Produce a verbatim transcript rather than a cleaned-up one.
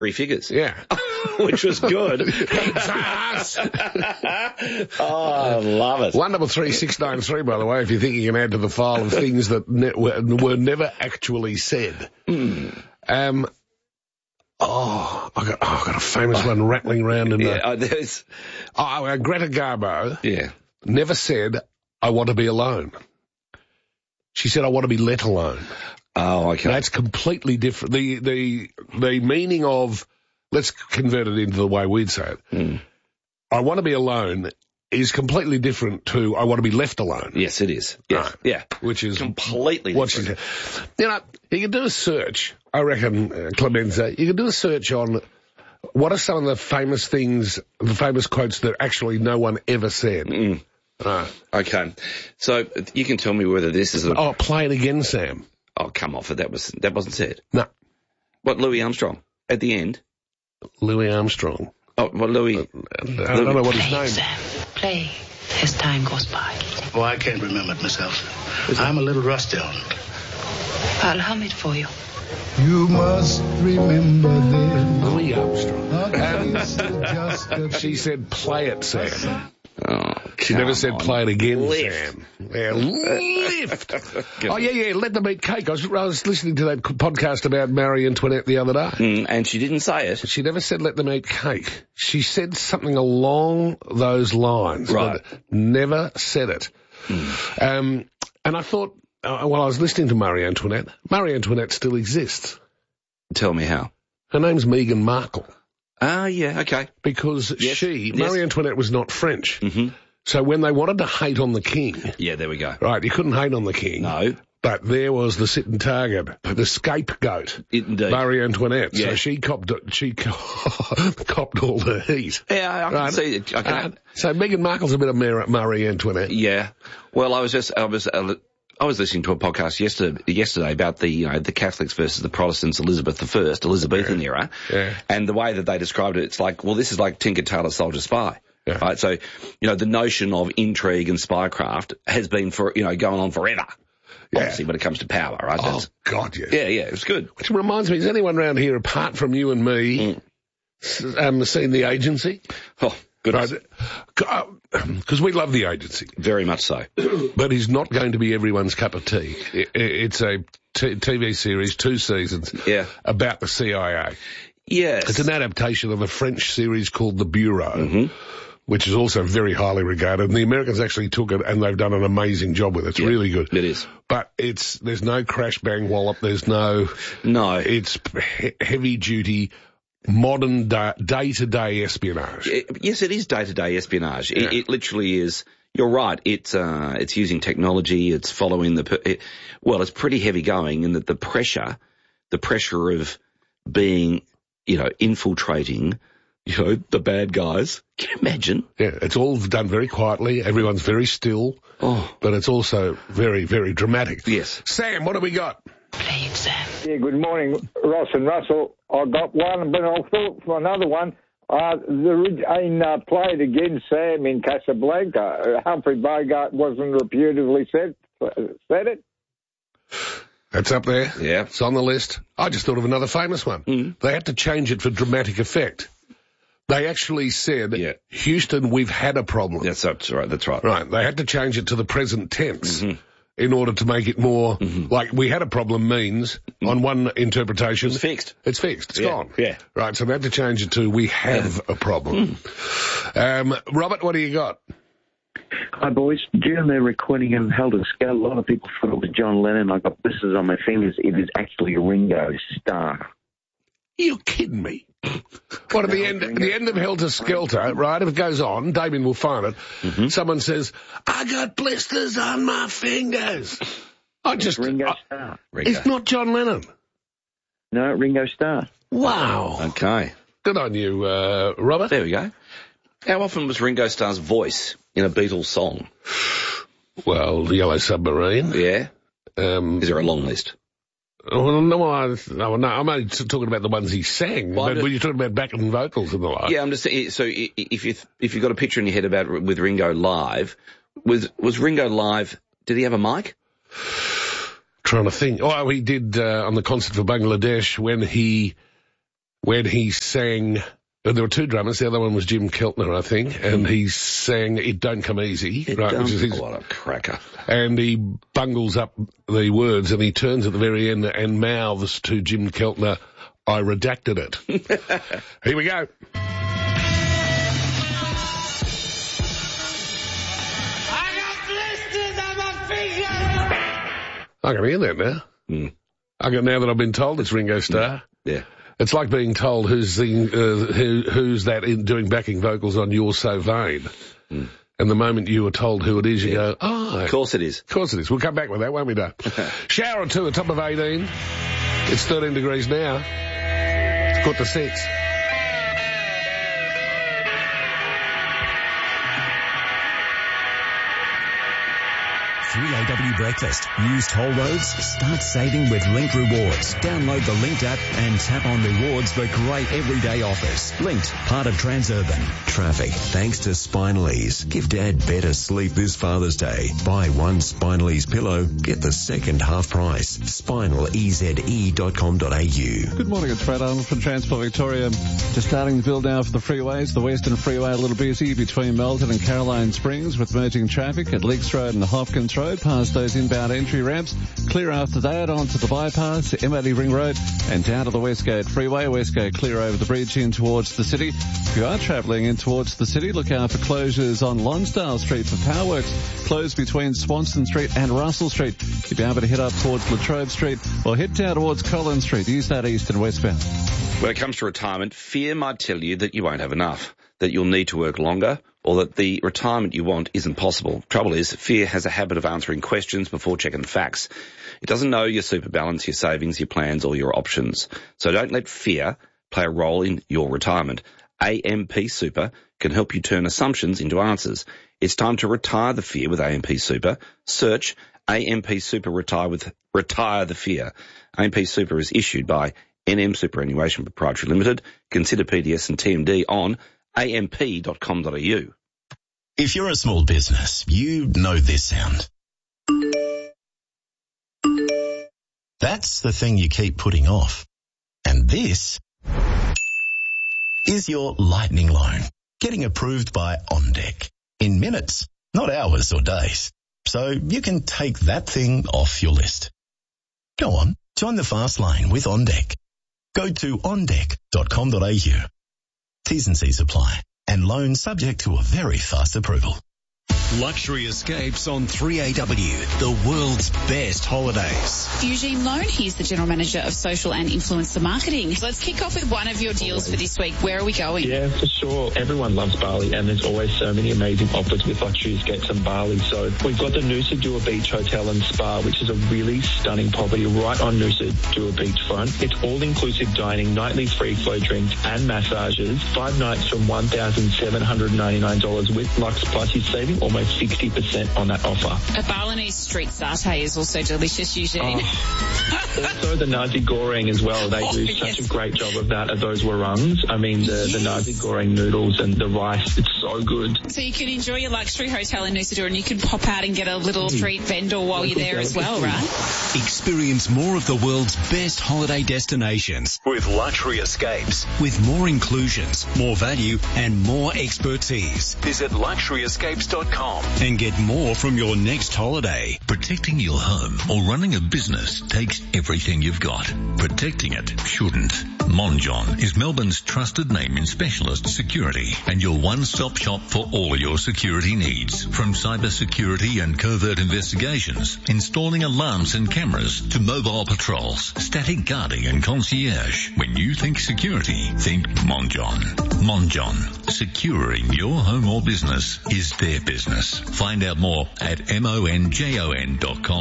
three figures. Yeah. Which was good. It's us. Oh, I love it. One double three six nine three, by the way, if you think you can add to the file of things that ne- were, were never actually said. Mm. Um, oh, I got, oh, I got a famous one rattling around in Yeah, the... oh, there's... Oh, uh, Greta Garbo Yeah. never said, I want to be alone. She said, I want to be let alone. Oh, okay. That's completely different. The, the, the meaning of, let's convert it into the way we'd say it. Mm. I want to be alone is completely different to I want to be left alone. Yes, it is. Yes. Right. Yeah. Which is completely what different. she said. You know, you can do a search, I reckon, uh, Clemenza, you can do a search on what are some of the famous things, the famous quotes that actually no one ever said. Mm. Right. Okay. So you can tell me whether this is a... Oh, play it again, Sam. Oh, come off it. That was, that wasn't said. No. What, Louis Armstrong? At the end? Louis Armstrong. Oh, well, Louis... Uh, I don't Louis. know what his Play, name is. Sam. Play as time goes by. Oh, I can't remember it myself. I'm a little rusty on it. I'll hum it for you. You must remember this. Louis Armstrong. Um, she said, play it, Sam. Oh, she never said on. play it again, Lift. Sam. Yeah, lift. Oh, yeah, yeah, let them eat cake. I was, I was listening to that podcast about Marie Antoinette the other day. Mm, and she didn't say it. She never said let them eat cake. She said something along those lines. Right. But never said it. Mm. Um, and I thought, uh, while I was listening to Marie Antoinette, Marie Antoinette still exists. Tell me how. Her name's Meghan Markle. Ah, uh, yeah, okay. Because yes. she, yes. Marie Antoinette was not French. Mm-hmm. So when they wanted to hate on the king... Yeah, there we go. Right, you couldn't hate on the king. No. But there was the sitting target, the scapegoat, Indeed. Marie Antoinette. Yeah. So she copped, she copped all the heat. Yeah, I can right? see it. I can... uh, so Meghan Markle's a bit of Marie Antoinette. Yeah. Well, I was just, I was... Uh, I was listening to a podcast yesterday, yesterday about the, you know, the Catholics versus the Protestants, Elizabeth the First, Elizabethan yeah. era. Yeah. And the way that they described it, it's like, well, this is like Tinker Tailor Soldier Spy. Yeah. Right? So, you know, the notion of intrigue and spycraft has been for, you know, going on forever. Yeah. Obviously, when it comes to power, right? Oh, That's, God, yes. Yeah, yeah, it was good. Which reminds me, has anyone around here, apart from you and me, mm. um, seen The Agency? Oh, good. Right. Because we love The Agency. Very much so. But it's not going to be everyone's cup of tea. It's a t- TV series, two seasons, yeah. about the C I A. Yes. It's an adaptation of a French series called The Bureau, mm-hmm. which is also very highly regarded. And the Americans actually took it, and they've done an amazing job with it. It's yeah, really good. It is. But it's there's no crash, bang, wallop. There's no... No. It's he- heavy-duty... modern da- day-to-day espionage. It, yes, it is day-to-day espionage. Yeah. It, it literally is. You're right. It's uh, it's using technology. It's following the. It, well, it's pretty heavy going in that the pressure, the pressure of being, you know, infiltrating, you know, the bad guys. Can you imagine? Yeah, it's all done very quietly. Everyone's very still. Oh, but it's also very, very dramatic. Yes. Sam, what have we got? Play it, Sam. Yeah, good morning, Ross and Russell. I got one, but I thought for another one. Uh, the in uh, played against Sam in Casablanca. Humphrey Bogart wasn't reputedly said said it. That's up there. Yeah, it's on the list. I just thought of another famous one. Mm. They had to change it for dramatic effect. They actually said, yeah. Houston, we've had a problem. Yes, that's right. That's right. Right. They had to change it to the present tense. Mm-hmm. In order to make it more, mm-hmm. like, we had a problem means, mm-hmm. on one interpretation... It's fixed. It's fixed. It's yeah. gone. Yeah. Right, so they had to change it to, we have yeah. a problem. Mm. Um, Robert, what do you got? Hi, boys. During the recording of Helter Skelter, a lot of people thought it was John Lennon. I got blisters on my fingers. It is actually Ringo Starr. You're kidding me. What, at the end, at the end of Helter Skelter, right, if it goes on, Damien will find it, mm-hmm. someone says, I got blisters on my fingers. I just... Ringo I, Starr. Ringo. It's not John Lennon. No, Ringo Starr. Wow. Okay. Good on you, uh, Robert. There we go. How often was Ringo Starr's voice in a Beatles song? Well, The Yellow Submarine. Yeah. Um, Is there a long list? Oh, no, I, no, no, I'm only talking about the ones he sang. Well, but just, you're talking about backing vocals and the like. Yeah, I'm just saying, so if you if you've got a picture in your head about with Ringo live, was was Ringo live, did he have a mic? Trying to think. Oh, he did uh, on the concert for Bangladesh when he when he sang, uh, there were two drummers, the other one was Jim Keltner, I think, and he sang It Don't Come Easy, It right, don't, which is his, what a cracker. and he bungles up the words and he turns at the very end and mouths to Jim Keltner, I redacted it. Here we go. I can hear that now. Mm. I can now that I've been told it's Ringo Starr. Yeah. It's like being told who's the, uh, who, who's that in doing backing vocals on You're So Vain. Mm. And the moment you were told who it is, you Yeah. go, oh. Of course it is. Of course it is. We'll come back with that, won't we, Dave? Shower or two, a top of eighteen. It's thirteen degrees now. It's got to six. three A W Breakfast. Use toll roads? Start saving with Link Rewards. Download the Linked app and tap on rewards for great everyday offers. Linked, part of Transurban. Traffic. Thanks to Spinalese. Give Dad better sleep this Father's Day. Buy one Spinalese pillow, get the second half price. spinal e z e dot com dot a u. Good morning, it's Brad Arnold from Transport Victoria. Just starting the build now for the freeways. The Western Freeway a little busy between Melton and Caroline Springs with merging traffic at Leaks Road and Hopkins Road past those inbound entry ramps. Clear after that onto the bypass, M eighty Ring Road and down to the Westgate Freeway. Westgate clear over the bridge in towards the city. If you are travelling in towards the city, look out for closures on Lonsdale Street for Powerworks. Closed between Swanston Street and Russell Street. You'll be able to head up towards Latrobe Street or head down towards Collins Street. Use that east and westbound. When it comes to retirement, fear might tell you that you won't have enough, that you'll need to work longer, or that the retirement you want isn't possible. Trouble is, fear has a habit of answering questions before checking facts. It doesn't know your super balance, your savings, your plans, or your options. So don't let fear play a role in your retirement. A M P Super can help you turn assumptions into answers. It's time to retire the fear with A M P Super. Search A M P Super Retire with Retire the Fear. A M P Super is issued by N M Superannuation Proprietary Limited. Consider P D S and T M D on a m p dot com dot a u. If you're a small business, you know this sound. That's the thing you keep putting off. And this is your lightning loan, getting approved by OnDeck in minutes, not hours or days. So you can take that thing off your list. Go on, join the fast lane with OnDeck. Go to on deck dot com dot a u. T's and C's apply, and loan subject to a very fast approval. Luxury Escapes on three A W, the world's best holidays. Eugene Lone, he's the General Manager of Social and Influencer Marketing. So let's kick off with one of your deals for this week. Where are we going? Yeah, for sure. Everyone loves Bali, and there's always so many amazing offers with Luxury Escapes on Bali. So we've got the Nusa Dua Beach Hotel and Spa, which is a really stunning property right on Nusa Dua beachfront. It's all-inclusive dining, nightly free-flow drinks and massages. Five nights from one thousand seven hundred ninety-nine dollars with Lux Plus. You're saving almost sixty percent on that offer. A Balinese street satay is also delicious, Eugene. Oh. Also the nasi goreng as well. They oh, do yes. such a great job of that at those warangs. I mean, the, yes. the nasi goreng noodles and the rice, it's so good. So you can enjoy your luxury hotel in Nusa Dua and you can pop out and get a little street vendor while you're there as well, right? Experience more of the world's best holiday destinations with Luxury Escapes. With more inclusions, more value and more expertise. Visit luxury escapes dot com and get more from your next holiday. Protecting your home or running a business takes everything you've got. Protecting it shouldn't. Monjon is Melbourne's trusted name in specialist security and your one-stop shop for all your security needs. From cyber security and covert investigations, installing alarms and cameras, to mobile patrols, static guarding and concierge. When you think security, think Monjon. Monjon. Securing your home or business is their business. Find out more at monjon dot com.